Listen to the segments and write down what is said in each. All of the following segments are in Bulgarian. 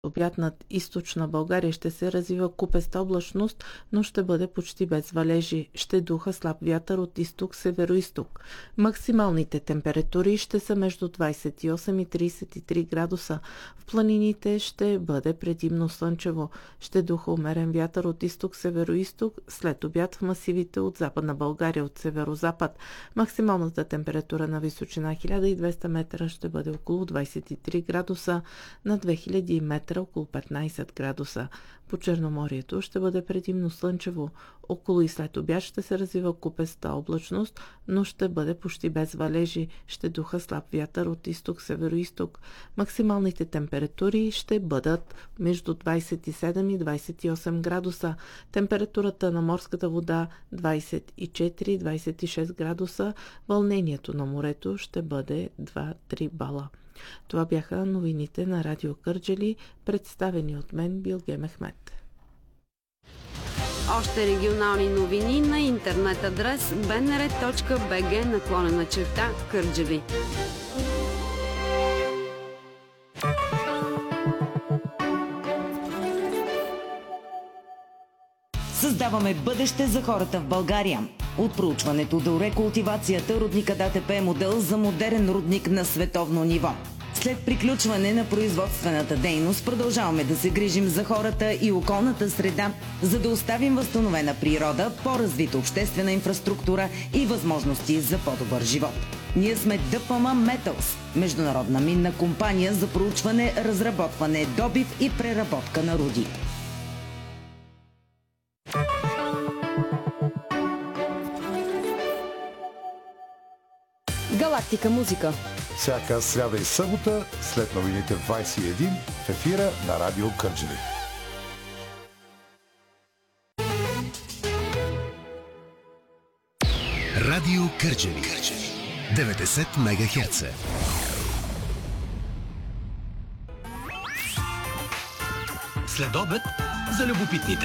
обяд над източна България ще се развива купеста облачност, но ще бъде почти без валежи. Ще духа слаб вятър от изток, северо-изток. Максималните температури ще са между 28 и 33 градуса. В планините ще бъде предимно слънчево. Ще духа умерен вятър от изток, северо-изток, след обяд в масивите от западна България, от северо-запад. Максималната температура на височина 1200 метра ще бъде около 23 градуса, на 2000 метра около 15 градуса. По Черноморието ще бъде предимно слънчево. Около и след обяд ще се развива купеста облачност, но ще бъде почти без валежи. Ще духа слаб вятър от изток, северо-изток. Максималните температури ще бъдат между 27 и 28 градуса. Температурата на морската вода 24-26 градуса. Вълнението на морето ще бъде 2-3 бала. Това бяха новините на Радио Кърджали, представени от мен Билге Мехмет. Още регионални новини на интернет адрес bnr.bg/Кърджали. Създаваме бъдеще за хората в България. От проучването до рекултивацията рудника ДАТП е модел за модерен рудник на световно ниво. След приключване на производствената дейност продължаваме да се грижим за хората и околната среда, за да оставим възстановена природа, по-развита обществена инфраструктура и възможности за по-добър живот. Ние сме ДПМ Металс, международна минна компания за проучване, разработване, добив и преработка на руди. Галактика музика. Всяка сряда и събота, след новините в 21, в ефира на Радио Кърджали. Радио Кърджали. 90 МГц. След обед за любопитните.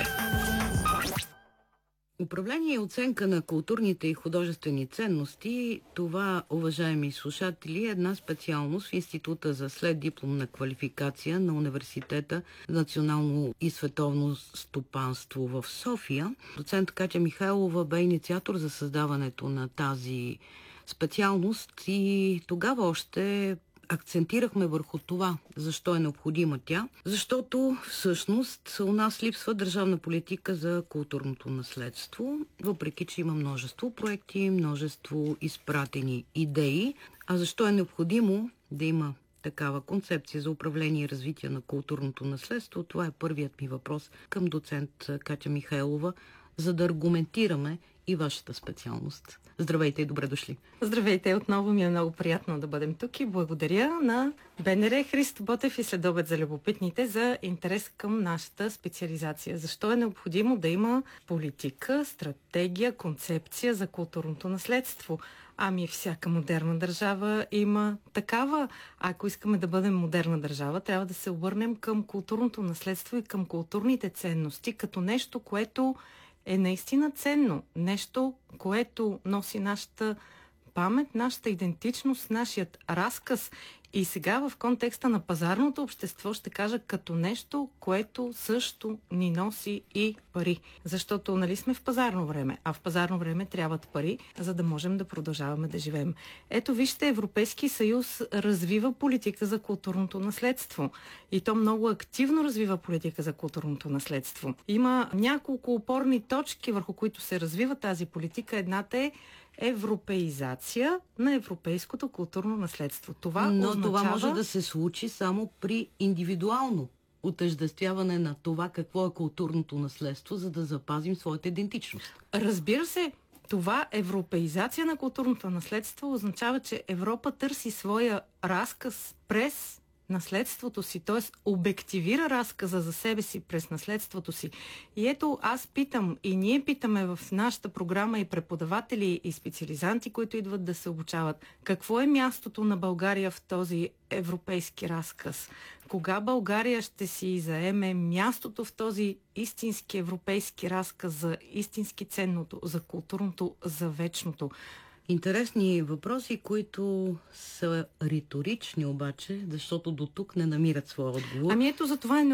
Управление и оценка на културните и художествени ценности, това, уважаеми слушатели, е една специалност в Института за следдипломна квалификация на Университета национално и световно стопанство в София. Доцент Катя Михайлова бе инициатор за създаването на тази специалност и тогава още акцентирахме върху това, защо е необходима тя, защото всъщност у нас липсва държавна политика за културното наследство, въпреки че има множество проекти, множество изпратени идеи. А защо е необходимо да има такава концепция за управление и развитие на културното наследство? Това е първият ми въпрос към доцент Катя Михайлова, за да аргументираме и вашата специалност. Здравейте и добре дошли. Здравейте, отново ми е много приятно да бъдем тук и благодаря на БНР, Христо Ботев и Следобед за любопитните за интерес към нашата специализация. Защо е необходимо да има политика, стратегия, концепция за културното наследство? Ами всяка модерна държава има такава. Ако искаме да бъдем модерна държава, трябва да се обърнем към културното наследство и към културните ценности като нещо, което е наистина ценно. Нещо, което носи нашата памет, нашата идентичност, нашият разказ. И сега в контекста на пазарното общество ще кажа като нещо, което също ни носи и пари. Защото нали сме в пазарно време, а в пазарно време трябват пари, за да можем да продължаваме да живеем. Ето вижте, Европейски съюз развива политика за културното наследство. И то много активно развива политика за културното наследство. Има няколко опорни точки, върху които се развива тази политика. Едната е европеизация на европейското културно наследство. Това може да се случи само при индивидуално отъждествяване на това какво е културното наследство, за да запазим своята идентичност. Разбира се, това европеизация на културното наследство означава, че Европа търси своя разказ през наследството си, т.е. обективира разказа за себе си през наследството си. И ето аз питам, и ние питаме в нашата програма и преподаватели и специализанти, които идват да се обучават, какво е мястото на България в този европейски разказ? Кога България ще си заеме мястото в този истински европейски разказ за истински ценното, за културното, за вечното? Интересни въпроси, които са риторични обаче, защото до тук не намират своя отговор. Ами ето за това е